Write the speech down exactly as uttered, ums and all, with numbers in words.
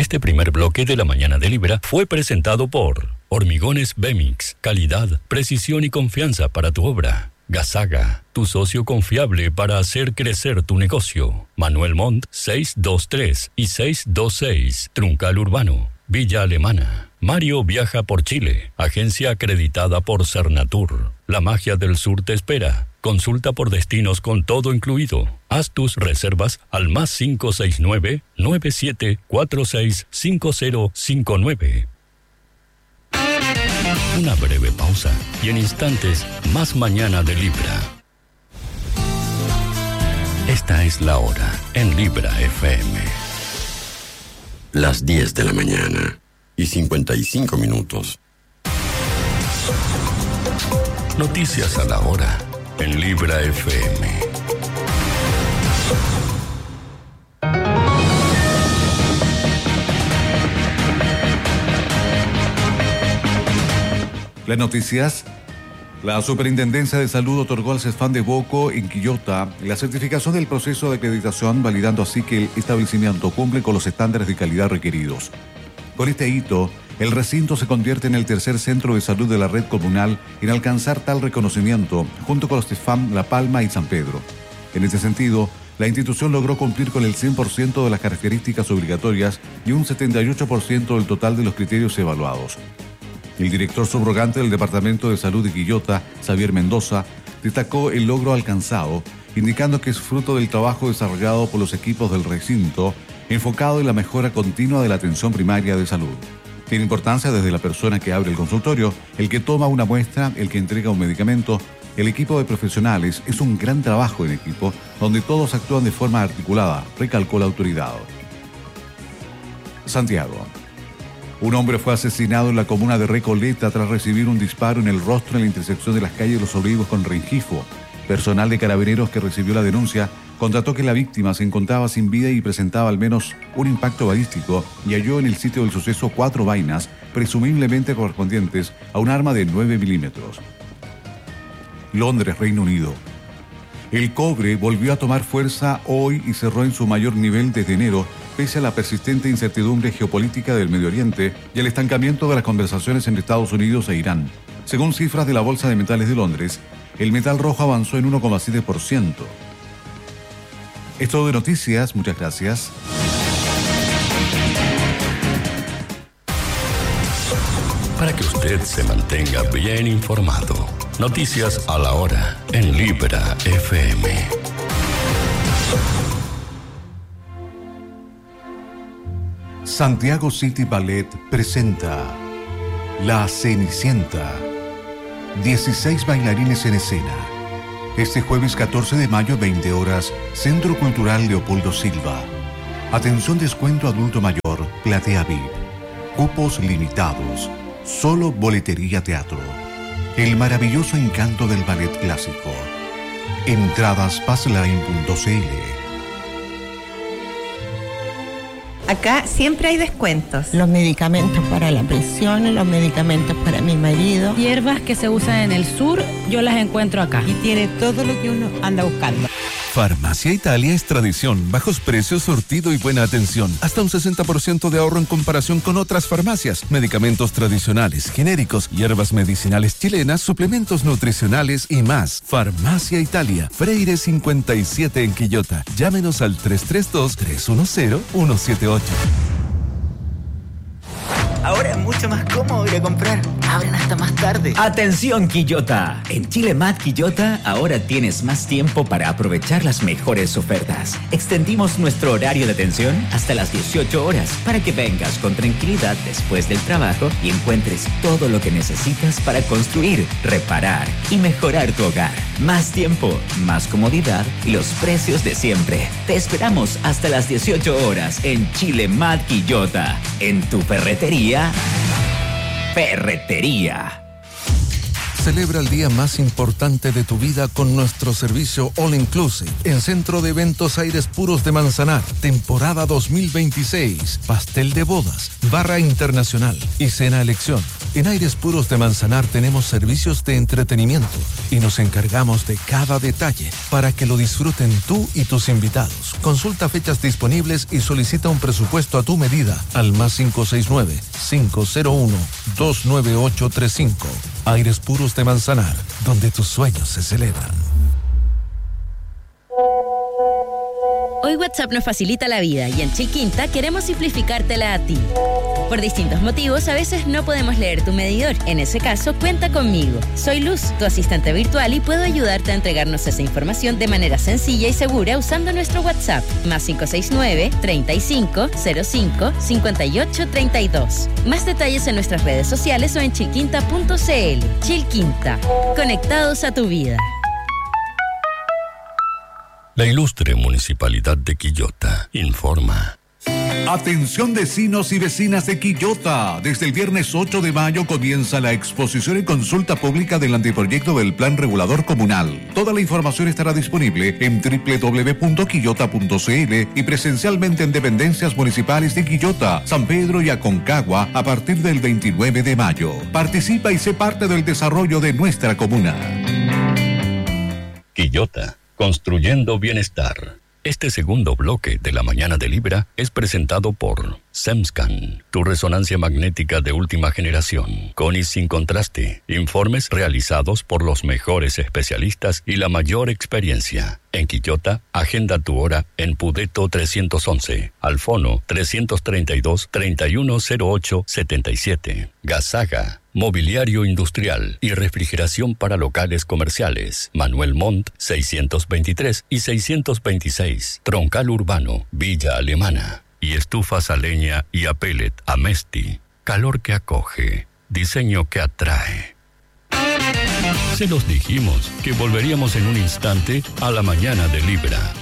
Este primer bloque de la mañana de Libra fue presentado por Hormigones Bemix, calidad, precisión y confianza para tu obra. Gasaga, tu socio confiable para hacer crecer tu negocio. Manuel Montt seiscientos veintitrés y seiscientos veintiséis, Truncal Urbano, Villa Alemana. Mario viaja por Chile, agencia acreditada por Cernatur. La magia del sur te espera. Consulta por destinos con todo incluido. Haz tus reservas al más cinco seis nueve, nueve siete cuatro seis, cinco cero cinco nueve. Una breve pausa y en instantes más mañana de Libra. Esta es la hora en Libra F M. Las diez de la mañana y cincuenta y cinco minutos. Noticias a la hora en Libra F M. Las noticias. La Superintendencia de Salud otorgó al CESFAM de Boco, en Quillota, la certificación del proceso de acreditación, validando así que el establecimiento cumple con los estándares de calidad requeridos. Con este hito, el recinto se convierte en el tercer centro de salud de la red comunal en alcanzar tal reconocimiento, junto con los CESFAM La Palma y San Pedro. En este sentido, la institución logró cumplir con el cien por ciento de las características obligatorias y un setenta y ocho por ciento del total de los criterios evaluados. El director subrogante del Departamento de Salud de Quillota, Xavier Mendoza, destacó el logro alcanzado, indicando que es fruto del trabajo desarrollado por los equipos del recinto, enfocado en la mejora continua de la atención primaria de salud. Tiene importancia desde la persona que abre el consultorio, el que toma una muestra, el que entrega un medicamento. El equipo de profesionales es un gran trabajo en equipo, donde todos actúan de forma articulada, recalcó la autoridad. Santiago. Un hombre fue asesinado en la comuna de Recoleta tras recibir un disparo en el rostro en la intersección de las calles Los Olivos con Rengifo. Personal de Carabineros que recibió la denuncia constató que la víctima se encontraba sin vida y presentaba al menos un impacto balístico y halló en el sitio del suceso cuatro vainas, presumiblemente correspondientes a un arma de nueve milímetros. Londres, Reino Unido. El cobre volvió a tomar fuerza hoy y cerró en su mayor nivel desde enero, pese a la persistente incertidumbre geopolítica del Medio Oriente y el estancamiento de las conversaciones entre Estados Unidos e Irán. Según cifras de la Bolsa de Metales de Londres, el metal rojo avanzó en uno coma siete por ciento. Es todo de noticias, muchas gracias. Para que usted se mantenga bien informado, noticias a la hora en Libra F M. Santiago City Ballet presenta La Cenicienta. dieciséis bailarines en escena. Este jueves catorce de mayo, veinte horas, Centro Cultural Leopoldo Silva. Atención, descuento adulto mayor, platea V I P. Cupos limitados. Solo boletería teatro. El maravilloso encanto del ballet clásico. Entradas passline punto c l. Acá siempre hay descuentos. Los medicamentos para la presión, los medicamentos para mi marido. Hierbas que se usan en el sur, yo las encuentro acá. Y tiene todo lo que uno anda buscando. Farmacia Italia es tradición, bajos precios, surtido y buena atención. Hasta un sesenta por ciento de ahorro en comparación con otras farmacias. Medicamentos tradicionales, genéricos, hierbas medicinales chilenas, suplementos nutricionales y más. Farmacia Italia, Freire cincuenta y siete en Quillota. Llámenos al tres tres dos, tres uno cero, uno siete ocho. Ahora es mucho más cómodo ir a comprar. Abren hasta más tarde. ¡Atención, Quillota! En Chile Mat Quillota ahora tienes más tiempo para aprovechar las mejores ofertas. Extendimos nuestro horario de atención hasta las dieciocho horas para que vengas con tranquilidad después del trabajo y encuentres todo lo que necesitas para construir, reparar y mejorar tu hogar. Más tiempo, más comodidad y los precios de siempre. Te esperamos hasta las dieciocho horas en Chile Mat Quillota. En tu ferretería. Ferretería. Celebra el día más importante de tu vida con nuestro servicio All Inclusive en Centro de Eventos Aires Puros de Manzanar, temporada dos mil veintiséis. Pastel de bodas, barra internacional y cena elección. En Aires Puros de Manzanar tenemos servicios de entretenimiento y nos encargamos de cada detalle para que lo disfruten tú y tus invitados. Consulta fechas disponibles y solicita un presupuesto a tu medida al más cinco seis nueve, cinco cero uno, dos nueve ocho tres cinco. Aires Puros de Manzanar, donde tus sueños se celebran. Hoy WhatsApp nos facilita la vida y en Chiquinta queremos simplificártela a ti. Por distintos motivos, a veces no podemos leer tu medidor. En ese caso, cuenta conmigo. Soy Luz, tu asistente virtual, y puedo ayudarte a entregarnos esa información de manera sencilla y segura usando nuestro WhatsApp. Más cinco seis nueve, treinta y cinco, cero cinco, cincuenta y ocho, treinta y dos. Más detalles en nuestras redes sociales o en chiquinta punto c l. Chilquinta. Conectados a tu vida. La ilustre Municipalidad de Quillota informa. Atención vecinos y vecinas de Quillota. Desde el viernes ocho de mayo comienza la exposición y consulta pública del anteproyecto del Plan Regulador Comunal. Toda la información estará disponible en doble u doble u doble u punto quillota punto c l y presencialmente en dependencias municipales de Quillota, San Pedro y Aconcagua a partir del veintinueve de mayo. Participa y sé parte del desarrollo de nuestra comuna. Quillota, construyendo bienestar. Este segundo bloque de La Mañana de Libra es presentado por SEMSCAN, tu resonancia magnética de última generación, con y sin contraste, informes realizados por los mejores especialistas y la mayor experiencia. En Quillota, agenda tu hora en Pudeto trescientos once, al fono trescientos treinta y dos, treinta y uno cero ocho, setenta y siete. Gasaga, mobiliario industrial y refrigeración para locales comerciales. Manuel Montt, seiscientos veintitrés y seiscientos veintiséis. Troncal Urbano, Villa Alemana. Y estufas a leña y a pellet Amesti. Calor que acoge, diseño que atrae. Se los dijimos que volveríamos en un instante a La Mañana de Libra.